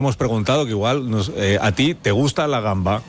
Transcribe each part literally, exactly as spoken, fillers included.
hemos preguntado que igual nos, eh, a ti te gusta la gamba.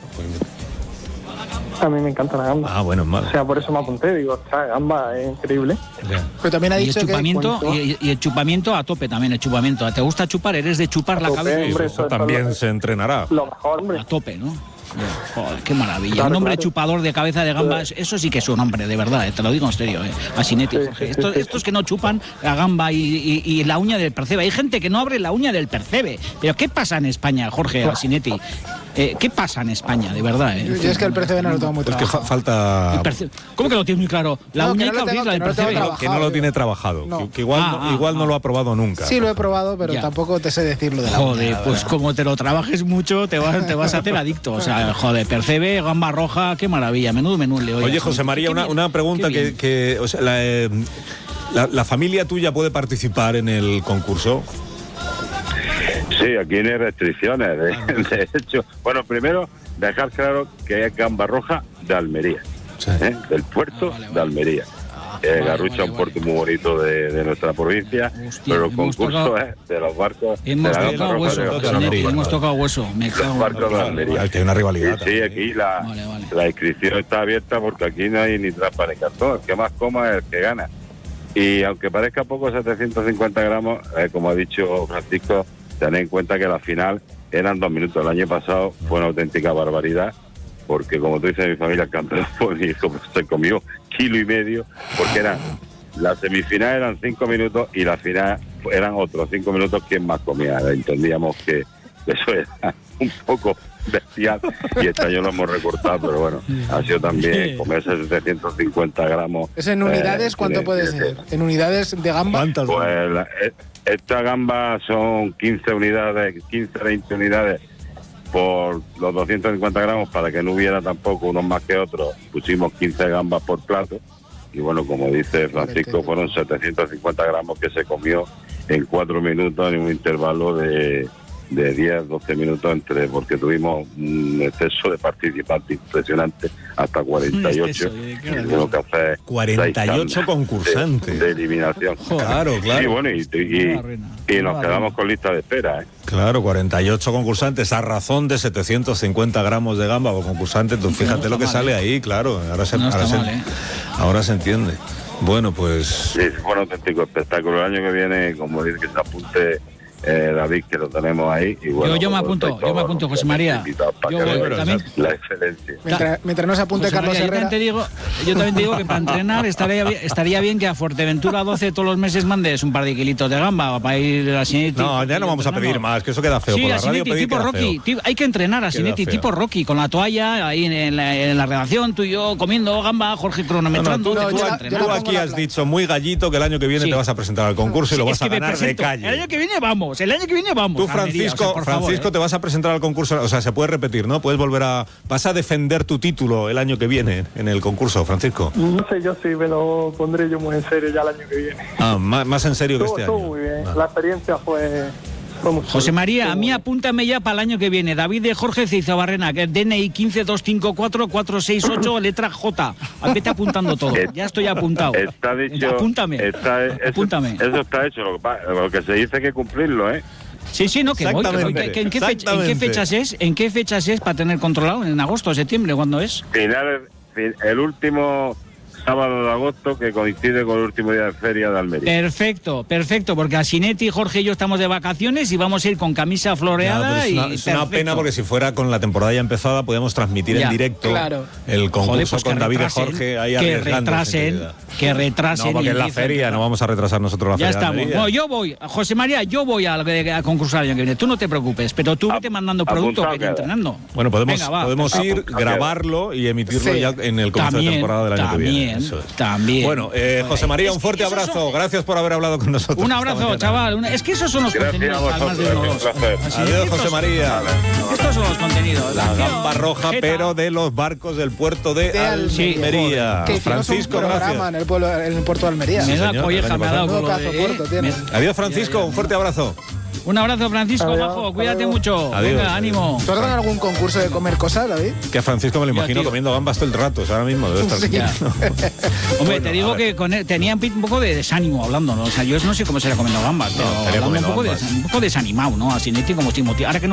A mí me encanta la gamba. Ah, bueno, mal. O sea, por eso me apunté, digo, esta gamba es increíble. Yeah. Pero también ha y dicho el chupamiento, que... y, y el chupamiento a tope también, el chupamiento. ¿Te gusta chupar? ¿Eres de chupar A la tope, cabeza? hombre, Eso eso- también eso- se entrenará. Lo mejor, hombre. A tope, ¿no? Joder, qué maravilla. Claro, un hombre claro. chupador de cabeza de gamba, eso sí que es un hombre, de verdad, eh, te lo digo en serio, eh. Asinetti, Sí, Jorge. sí, Estos, sí, sí. estos que no chupan la gamba y, y- y la uña del percebe. Hay gente que no abre la uña del percebe. Pero ¿qué pasa en España, Jorge Asinetti? Eh, ¿Qué pasa en España, de verdad? Eh? Yo, yo es que el percebe no lo tengo muy Es que fa- trabajado. falta... El perce- ¿Cómo que lo tienes muy claro? La No, uña que hay no que lo tengo- abrirla del que no lo tengo percebe. trabajado. que no lo tiene digo. trabajado, No. que, que igual, Ah, no, ah, igual no ah. lo ha probado nunca. Sí, lo he probado, pero Ya. tampoco te sé decirlo de la uña, Joder, la pues verdad. como te lo trabajes mucho, te vas, te vas a hacer adicto. O sea, joder, percebe, gamba roja, qué maravilla. Menudo menú le Oye, José María, una, una pregunta que, que o sea, la, eh, la, la familia tuya puede participar en el concurso. Sí, aquí no hay restricciones, de, de hecho. Bueno, primero, dejar claro que es gamba roja de Almería, Sí. ¿eh? Del puerto Ah, vale, vale. de Almería. Eh, vale, Garrucha, vale, un puerto vale. muy bonito de, de nuestra provincia, Hostia, pero el hemos concurso tocado- es de los barcos Hemos de la tocado gamba roja hueso, de de Asinetti, Almería. hemos tocado hueso. Me cago Los en- barcos de Almería. Que hay una rivalidad. Sí, sí, también. aquí la, Vale, vale. la inscripción está abierta porque aquí no hay ni trampa ni cartón. El que más coma es el que gana. Y aunque parezca poco, setecientos cincuenta gramos, eh, como ha dicho Francisco, tened en cuenta que la final eran dos minutos. El año pasado fue una auténtica barbaridad, porque como tú dices, mi familia, el campeón fue mi hijo, se comió kilo y medio, porque eran la semifinal eran cinco minutos y la final eran otros cinco minutos quien más comía. Entendíamos que eso era un poco bestial y este año lo hemos recortado, pero bueno, ha sido también comerse setecientos cincuenta gramos. ¿Es en unidades? eh, ¿Cuánto tiene- puede tiene- ser? ¿En unidades de gamba? ¿Cuántas? Pues la- e- esta gamba son quince unidades, quince, veinte unidades por los doscientos cincuenta gramos, para que no hubiera tampoco unos más que otros. Pusimos quince gambas por plato y bueno, como dice Francisco, fueron setecientos cincuenta gramos que se comió en cuatro minutos en un intervalo de, de diez, doce minutos entre, porque tuvimos un exceso de participantes impresionante, hasta cuarenta y ocho. Un exceso, Y qué tuvimos que hacer cuarenta y ocho seis tandas concursantes. de, de eliminación. Claro, claro. Sí, bueno, y, y, y nos quedamos con lista de espera, ¿eh? Claro, cuarenta y ocho concursantes a razón de setecientos cincuenta gramos de gamba por concursante. Entonces, fíjate No lo que está mal, sale ¿eh? ahí, claro. Ahora se, No ahora, está se, mal, ¿eh? ahora se entiende. Bueno, pues... Sí, fue un auténtico espectáculo. El año que viene, como dice, que se apunte eh, David, que lo tenemos ahí. Y bueno, Yo- yo me pues, apunto, estáis yo me todos apunto, José María. invitados para Yo que voy, veáis también- la excelencia. Mientras, mientras no se apunte José Carlos María, yo Herrera. también te digo, yo también te digo que para entrenar estaría, bien- estaría bien que a Fuerteventura doce todos los meses mandes un par de kilitos de gamba para ir así. No, ya no vamos a pedir más, que eso queda feo. Sí, por la radio Asinetti, pedir tipo queda Rocky. feo. Ti- Hay que entrenar a Queda Asinetti, feo. tipo Rocky, con la toalla ahí en, en la, en la redacción, tú y yo comiendo gamba, Jorge No, no, cronometrando. tú, No, tú yo la- aquí- yo la tú pongo aquí en la has plancha. dicho muy gallito que el año que viene Sí. te vas a presentar al concurso y lo Sí, vas es que a me ganar de presento. calle. El año que viene vamos, el año que viene vamos. Tú, a Almería, Francisco, o sea, por favor, Francisco, ¿eh? te vas a presentar al concurso, o sea, se puede repetir, ¿no? Puedes volver a... Vas a defender tu título el año que viene en el concurso, Francisco. No sé yo si me lo pondré yo muy en serio ya el año que viene. Ah, más, más en serio que Estuvo, este estuvo año. muy bien. Ah. La experiencia fue, fue muy José chula. María, a Estuvo mí muy bien. apúntame ya para el año que viene. David de Jorge Cizabarrena, que es D N I quince dos cinco cuatro cuatro seis ocho, letra J. Vete apuntando todo. Ya estoy apuntado. Está dicho. Apúntame. Está, eso, Apúntame. Eso está hecho. Lo que, pa- lo que se dice hay que cumplirlo, ¿eh? Sí, sí, no, que voy. Que voy. Exactamente, Que- que ¿en, qué fecha- ¿En qué exactamente. fechas es? ¿En qué fechas es para tener controlado? ¿En agosto, septiembre? ¿Cuándo es? Finales, fin- el último sábado de agosto, que coincide con el último día de feria de Almería. Perfecto, perfecto, porque Asinetti, Jorge y yo estamos de vacaciones y vamos a ir con camisa Ya, floreada pero es y una, es una perfecto. pena porque si fuera con la temporada ya empezada podíamos transmitir Ya, en directo claro. el concurso Joder, pues con que David y retrasen, Jorge ahí que arriesgándose retrasen, enseguida. que retrasen. No, porque y es la empiecen, feria, no vamos a retrasar nosotros la Ya feria. de estamos. Almería. No, yo voy, José María, yo voy a, a concursar el año que viene. Tú no te preocupes, pero tú vete mandando producto que apuntado yo queda. entrenando. Bueno, podemos, Venga, va. podemos ir, Apuntado. grabarlo y emitirlo Sí. ya en el comienzo de También, temporada del año que viene. también, Eso es. también. Bueno, eh, José María, Es un que fuerte esos abrazo. son- Gracias por haber hablado con nosotros. Un esta abrazo, mañana. chaval. Una- Es que esos son los Gracias contenidos, a además de vosotros, uno un dos. placer. Así, Adiós, estos- José María. Estos son los contenidos. La acción, gamba roja, jeta. pero de los barcos del puerto de De Almería. Que hicimos Francisco, un programa gracias. en el, pueblo, en el puerto de Almería. Me da señor, colleja, el año me ha dado pasado. con lo Nuevo de, pedazo puerto eh, tiene. me- Adiós, Francisco. Un fuerte abrazo. Un abrazo, Francisco, Adiós, bajo, hasta cuídate luego. mucho. Adiós. Venga, ánimo. ¿Tú has ganado algún concurso de comer cosas, David? Que a Francisco me lo Ya, imagino tío. comiendo gambas todo el rato, o sea, ahora mismo debe estar Sí. Ya. Hombre, Bueno, te digo a ver. que con él tenía un poco de desánimo hablando, ¿no? O sea, yo no sé cómo sería comiendo gambas, pero estaría hablando un comiendo poco, gambas. des- un poco desanimado, ¿no? Así, Neti, como sin motivo. Ahora que no